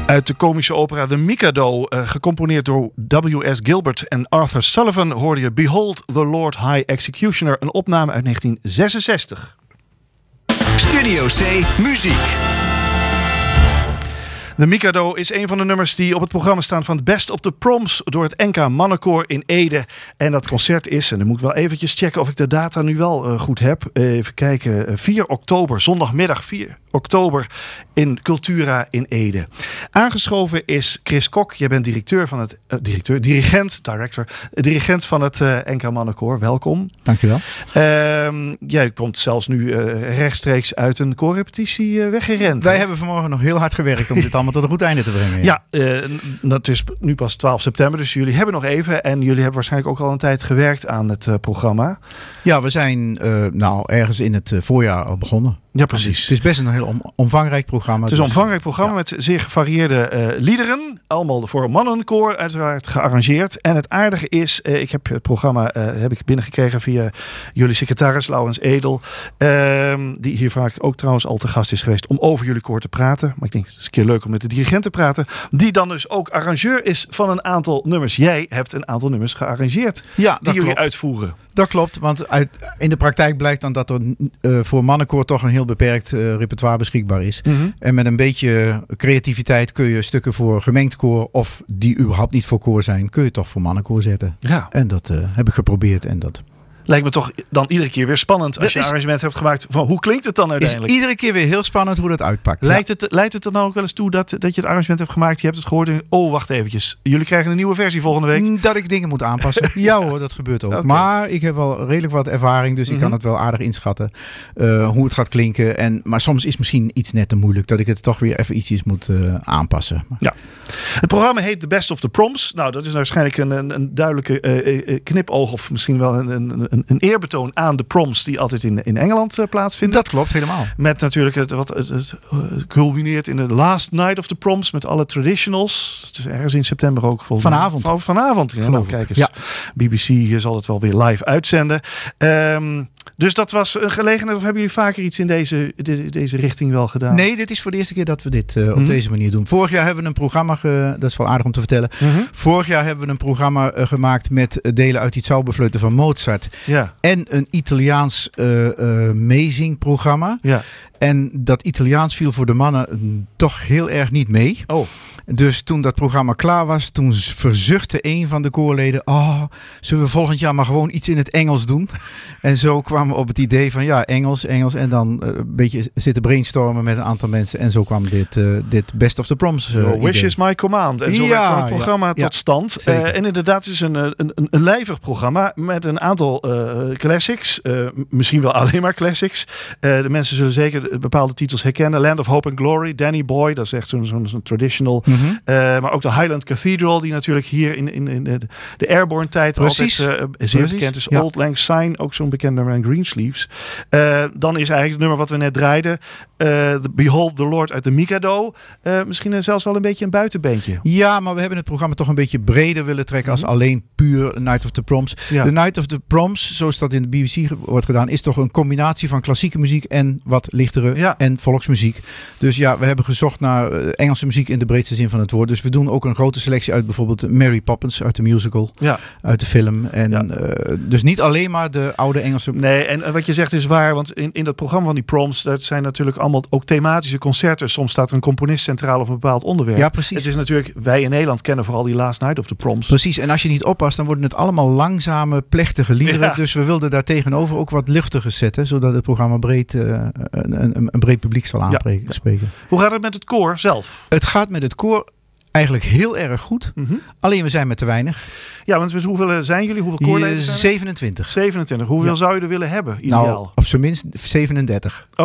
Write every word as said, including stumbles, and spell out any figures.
Uit de komische opera The Mikado, uh, gecomponeerd door W S Gilbert en Arthur Sullivan, hoorde je Behold the Lord High Executioner, een opname uit negentien zesenzestig. Studio C Muziek. The Mikado is een van de nummers die op het programma staan van Best of the Proms door het N K Mannenkoor in Ede. En dat concert is, en dan moet ik wel eventjes checken of ik de data nu wel uh, goed heb. Even kijken, vier oktober, zondagmiddag vier oktober in Cultura in Ede. Aangeschoven is Chris Kok. Jij bent directeur van het, uh, directeur, dirigent, director, dirigent van het uh, N K Mannenkoor. Welkom. Dankjewel. Uh, jij komt zelfs nu uh, rechtstreeks uit een koorrepetitie uh, weggerend. Wij hè? hebben vanmorgen nog heel hard gewerkt om dit allemaal tot een goed einde te brengen. Ja, ja uh, het is nu pas twaalf september, dus jullie hebben nog even. En jullie hebben waarschijnlijk ook al een tijd gewerkt aan het uh, programma. Ja, we zijn uh, nou ergens in het uh, voorjaar al begonnen. Ja, precies. Het is best een heel om, omvangrijk programma. Het is een dus, omvangrijk programma ja. met zeer gevarieerde uh, liederen. Allemaal voor mannenkoor uiteraard gearrangeerd. En het aardige is, uh, ik heb het programma uh, heb ik binnengekregen via jullie secretaris Laurens Edel. Uh, die hier vaak ook trouwens al te gast is geweest om over jullie koor te praten. Maar ik denk, het is een keer leuk om met de dirigent te praten. Die dan dus ook arrangeur is van een aantal nummers. Jij hebt een aantal nummers gearrangeerd ja, die dat jullie klopt. uitvoeren. Dat klopt, want uit, in de praktijk blijkt dan dat er uh, voor mannenkoor toch een heel beperkt uh, repertoire beschikbaar is. Mm-hmm. En met een beetje creativiteit kun je stukken voor gemengd koor of die überhaupt niet voor koor zijn, kun je toch voor mannenkoor zetten. Ja. En dat uh, heb ik geprobeerd en dat... Lijkt me toch dan iedere keer weer spannend als Dat je is- een arrangement hebt gemaakt. Van, hoe klinkt het dan is uiteindelijk? iedere keer weer heel spannend hoe dat uitpakt. Leidt het, leidt het er dan ook wel eens toe dat, dat je het arrangement hebt gemaakt, je hebt het gehoord en oh, wacht eventjes, jullie krijgen een nieuwe versie volgende week? Mm, Dat ik dingen moet aanpassen. Ja hoor, dat gebeurt ook. Okay. Maar ik heb wel redelijk wat ervaring, dus ik Mhm. kan het wel aardig inschatten uh, hoe het gaat klinken. En, maar soms is misschien iets net te moeilijk, dat ik het toch weer even ietsjes moet uh, aanpassen. Ja. Het programma heet The Best of the Proms. Nou, dat is waarschijnlijk een, een, een duidelijke uh, uh, knipoog of misschien wel een, een, een, een eerbetoon aan de proms die altijd in, in Engeland uh, plaatsvinden. Dat klopt, helemaal. Met natuurlijk het wat het, het, het culmineert in de last night of the proms met alle traditionals. Het is ergens in september ook volgens mij. Vanavond. Van, vanavond. Ja, nou, Geloof ik. kijk eens. Ja. B B C zal het wel weer live uitzenden. Um, dus dat was een gelegenheid. Of hebben jullie vaker iets in deze, de, deze richting wel gedaan? Nee, dit is voor de eerste keer dat we dit uh, op Mhm. deze manier doen. Vorig jaar hebben we een programma, ge, dat is wel aardig om te vertellen. Mm-hmm. Vorig jaar hebben we een programma uh, gemaakt met uh, delen uit iets Zauberfleuten van Mozart. Ja. En een Italiaans uh, uh, meezingprogramma. Ja. En dat Italiaans viel voor de mannen mm, toch heel erg niet mee. Oh. Dus toen dat programma klaar was, toen verzuchtte een van de koorleden: oh, zullen we volgend jaar maar gewoon iets in het Engels doen? En zo kwamen we op het idee van ja, Engels, Engels. En dan uh, een beetje zitten brainstormen met een aantal mensen. En zo kwam dit, uh, dit Best of the Proms uh, Your wish idee. is my command. En zo Ja, werd het programma ja, tot ja. stand. Zeker. Uh, en inderdaad, het is een, een, een, een lijvig programma met een aantal uh, classics. Uh, misschien wel alleen maar classics. Uh, de mensen zullen zeker bepaalde titels herkennen. Land of Hope and Glory, Danny Boy, dat is echt zo'n zo'n zo'n traditional. Mm-hmm. Uh, maar ook de Highland Cathedral, die natuurlijk hier in, in, in de, de Airborne tijd Precies. altijd uh, zeer Precies. bekend is. Ja. Old Lang Syne, ook zo'n bekend nummer, en Greensleeves. Uh, dan is eigenlijk het nummer wat we net draaiden, uh, the Behold the Lord uit de Mikado. Uh, misschien uh, zelfs wel een beetje een buitenbeentje. Ja, maar we hebben het programma toch een beetje breder willen trekken als alleen puur Night of the Proms. Ja. De Night of the Proms, zoals dat in de B B C wordt gedaan, is toch een combinatie van klassieke muziek en wat lichtere Ja. en volksmuziek. Dus ja, we hebben gezocht naar uh, Engelse muziek in de breedste zin van het woord. Dus we doen ook een grote selectie uit bijvoorbeeld Mary Poppins uit de musical, Ja. uit de film. En Ja. uh, dus niet alleen maar de oude Engelse... Nee, en uh, wat je zegt is waar, want in, in dat programma van die proms, dat zijn natuurlijk allemaal ook thematische concerten. Soms staat er een componist centraal of een bepaald onderwerp. Ja, precies. Het is natuurlijk, wij in Nederland kennen vooral die Last Night of the Proms. Precies, en als je niet oppast, dan worden het allemaal langzame, plechtige liederen. Ja. Dus we wilden daar tegenover ook wat luchtiger zetten, zodat het programma breed, uh, een, een, een breed publiek zal aanspreken. Ja. Hoe gaat het met het koor zelf? Het gaat met het koor eigenlijk heel erg goed. Mm-hmm. Alleen we zijn met te weinig. Ja, want hoeveel zijn jullie? Hoeveel koorleden zijn er? zevenentwintig. zevenentwintig. Hoeveel Ja. zou je er willen hebben, ideaal? Nou, op zijn minst zevenendertig.